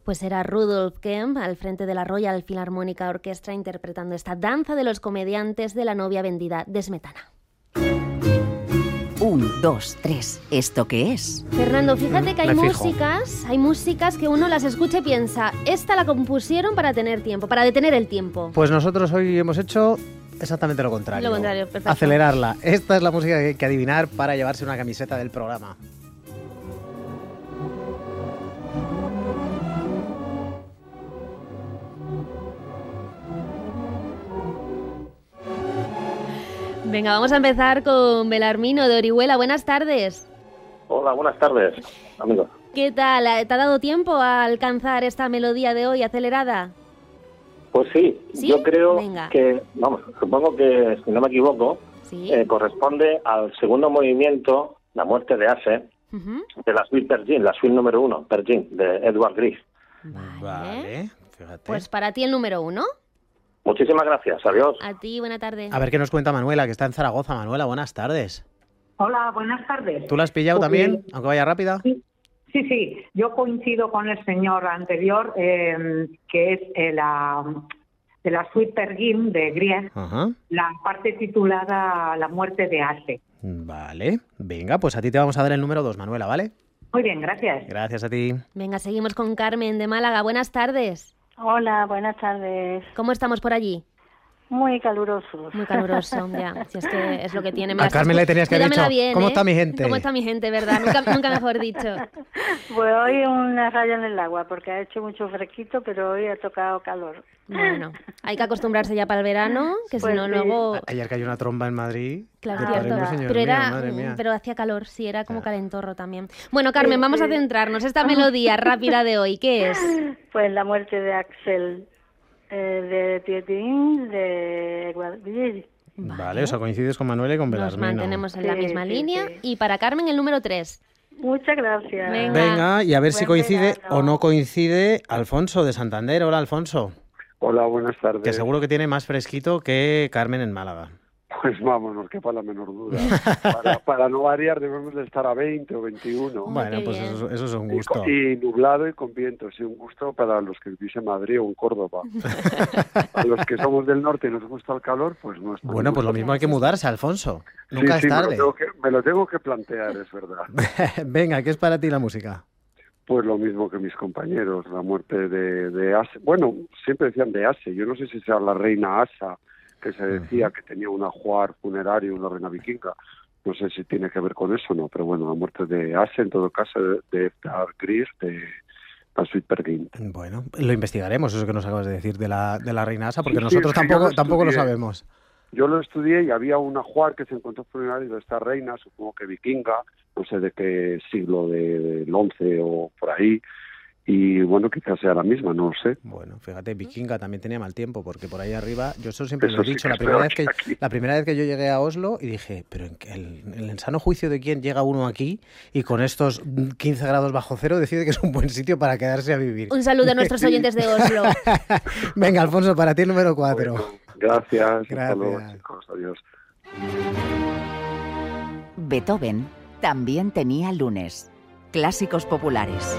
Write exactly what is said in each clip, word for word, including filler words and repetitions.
Pues era Rudolf Kemp al frente de la Royal Philharmonic Orchestra interpretando esta danza de los comediantes de la novia vendida de Smetana. Un, dos, tres. ¿Esto qué es? Fernando, fíjate que hay Me fijo. músicas, hay músicas que uno las escucha y piensa, esta la compusieron para tener tiempo, para detener el tiempo. Pues nosotros hoy hemos hecho exactamente lo contrario. Lo contrario, perfecto. Acelerarla. Esta es la música que hay que adivinar para llevarse una camiseta del programa. Venga, vamos a empezar con Belarmino de Orihuela. Buenas tardes. Hola, buenas tardes, amigos. ¿Qué tal? ¿Te ha dado tiempo a alcanzar esta melodía de hoy acelerada? Pues sí, ¿Sí? yo creo Venga. que, vamos, supongo que, si no me equivoco, Sí. eh, corresponde al segundo movimiento, La muerte de Ace, Ujú. de la suite Pergin, la suite número uno, Pergin, de Edward Grieg. Vale. Fíjate. Pues para ti el número uno. Muchísimas gracias, adiós. A ti, buena tarde. A ver qué nos cuenta Manuela, que está en Zaragoza. Manuela, buenas tardes. Hola, buenas tardes. ¿Tú la has pillado Pues, también, aunque vaya rápida? Sí, sí, sí. Yo coincido con el señor anterior, eh, que es eh, la, de la suite Pergin de Grieg, Ajá. la parte titulada La muerte de Ace. Vale. Venga, pues a ti te vamos a dar el número dos, Manuela, ¿vale? Muy bien, gracias. Gracias a ti. Venga, seguimos con Carmen de Málaga. Buenas tardes. Hola, buenas tardes. ¿Cómo estamos por allí? Muy calurosos. Muy caluroso, ya. Si es que es lo que tiene. Me A la estás Carmen pu- le tenías que haber Cuídamela dicho, bien, ¿cómo ¿eh? está mi gente? ¿Cómo está mi gente, verdad? Nunca, nunca mejor dicho. Pues hoy una raya en el agua porque ha hecho mucho fresquito, pero hoy ha tocado calor. Bueno, hay que acostumbrarse ya para el verano, que Pues si no sí. luego... Ayer cayó una tromba en Madrid. Claro, de cierto. padre mío, señor Pero mío, era, madre mía. pero hacía calor, sí, era como Claro. calentorro también. Bueno, Carmen, vamos a centrarnos. Esta melodía rápida de hoy, ¿qué es? Pues la muerte de Axel, eh, de Tietín, de Guadalquivir. Vale, o sea, coincides con Manuela y con Nos Belarmino. mantenemos en la Sí, misma sí, línea. sí. Y para Carmen, el número tres. Muchas gracias. Venga. Venga, y a ver si Buen coincide verano. o no coincide Alfonso de Santander. Hola, Alfonso. Hola, buenas tardes. Que seguro que tiene más fresquito que Carmen en Málaga. Pues vámonos, que para la menor duda. Para, para no variar debemos de estar a veinte o veintiuno. Bueno, qué pues bien. eso, eso es un Y, gusto. co- y nublado y con viento, sí, un gusto para los que vivís en Madrid o en Córdoba. A los que somos del norte y nos gusta el calor, pues no está. Bueno, pues lo mismo hay que mudarse, Alfonso. Nunca sí, sí, es Me tarde. lo, tengo que, me lo tengo que plantear, es verdad. Venga, ¿qué es para ti la música? Pues lo mismo que mis compañeros, la muerte de, de Ase. Bueno, siempre decían de Ase, yo no sé si sea la reina Asa, que se decía que tenía un ajuar funerario, una reina vikinga. No sé si tiene que ver con eso o no, pero bueno, la muerte de Ase, en todo caso, de Edvard Grieg, de la suite Pergin. Bueno, lo investigaremos, eso que nos acabas de decir de la, de la reina Asa, porque Sí, sí, nosotros es que yo tampoco, lo tampoco lo estudié. sabemos. Yo lo estudié y había un ajuar que se encontró funerario de esta reina, supongo que vikinga, no sé de qué siglo, de- del once o por ahí, y bueno, quizás sea la misma, no lo sé. Bueno, fíjate, Vikinga también tenía mal tiempo, porque por ahí arriba, yo eso siempre Eso lo he sí dicho, que la es primera, peor vez que, que aquí. la primera vez que yo llegué a Oslo y dije, pero en qué- el, el insano juicio de quién llega uno aquí y con estos quince grados bajo cero decide que es un buen sitio para quedarse a vivir. Un saludo a nuestros oyentes de Oslo. Venga, Alfonso, para ti el número cuatro. Bueno, gracias, hasta Gracias. luego, chicos, adiós. Beethoven también tenía lunes. Clásicos populares.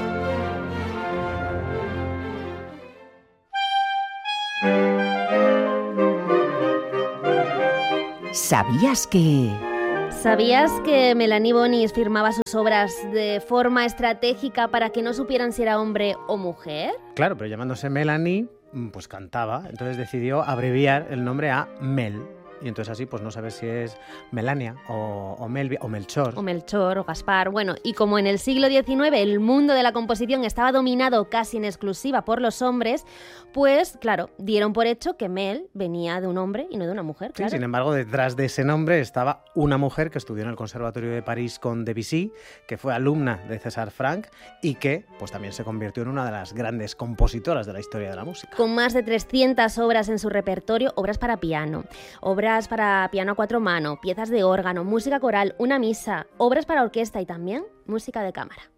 ¿Sabías que...? ¿Sabías que Melanie Bonis firmaba sus obras de forma estratégica para que no supieran si era hombre o mujer? Claro, pero llamándose Melanie, pues cantaba, entonces decidió abreviar el nombre a Mel. Y entonces así pues no sabes si es Melania o, o Melvia o Melchor. O Melchor o Gaspar. Bueno, y como en el siglo diecinueve el mundo de la composición estaba dominado casi en exclusiva por los hombres, pues claro, dieron por hecho que Mel venía de un hombre y no de una mujer. Sí, Claro. sin embargo, detrás de ese nombre estaba una mujer que estudió en el Conservatorio de París con Debussy, que fue alumna de César Franck y que pues también se convirtió en una de las grandes compositoras de la historia de la música. Con más de trescientas obras en su repertorio, obras para piano, obras para piano a cuatro manos, piezas de órgano, música coral, una misa, obras para orquesta y también música de cámara.